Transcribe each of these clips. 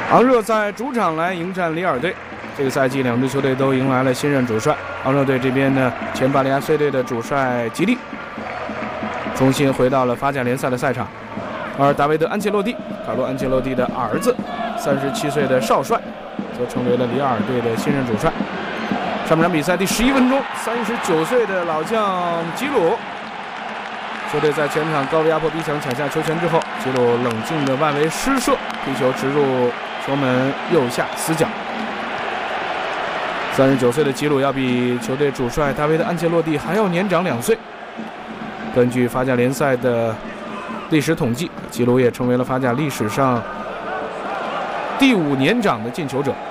昂热在主场来迎战里尔队。这个赛季两支球队都迎来了新任主帅。昂热队这边呢，前巴利亚 C 队的主帅吉利重新回到了法甲联赛的赛场，而达维德·安切洛蒂，卡洛·安切洛蒂的儿子，37岁的少帅，则成为了里尔队的新任主帅。上半场比赛第11分钟，39岁的老将吉鲁，球队在前场高位压迫逼抢，抢下球权之后，吉鲁冷静的外围施射，皮球直入球门右下死角。39岁的吉鲁要比球队主帅大卫的安切洛蒂还要年长2岁。根据法甲联赛的历史统计，吉鲁也成为了法甲历史上第5年长的进球者。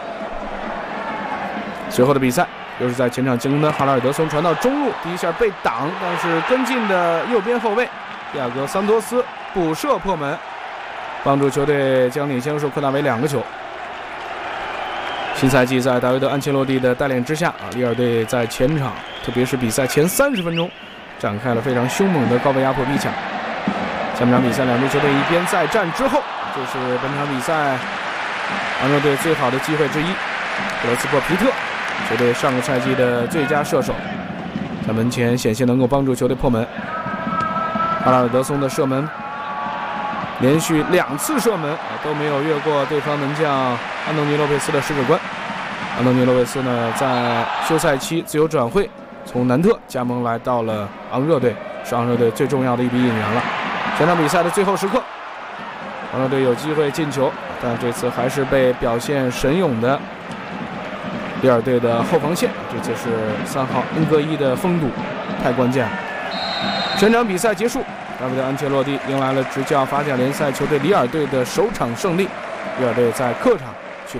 随后的比赛又是在前场进攻的哈拉尔德松传到中路，第一下被挡，但是跟进的右边后卫亚格桑多斯补射破门，帮助球队将领先数扩大为2个球。新赛季在大卫德·安切洛蒂的带领之下，里尔队在前场，特别是比赛前30分钟，展开了非常凶猛的高位压迫逼抢。下半场比赛两支球队一边再战之后，就是本场比赛昂热队最好的机会之一，格罗斯珀皮特，球队上个赛季的最佳射手，在门前险些能够帮助球队破门。哈拉尔德松的射门，连续2次射门都没有越过对方门将安东尼洛佩斯的十指关。安东尼洛佩斯呢，在休赛期自由转会，从南特加盟来到了昂热队，是昂热队最重要的一笔引援了。全场比赛的最后时刻，昂热队有机会进球，但这次还是被表现神勇的里尔队的后防线，这次是3号恩格伊的封堵，太关键了。全场比赛结束，大卫德·安切洛蒂迎来了执教法甲联赛球队里尔队的首场胜利。里尔队在客场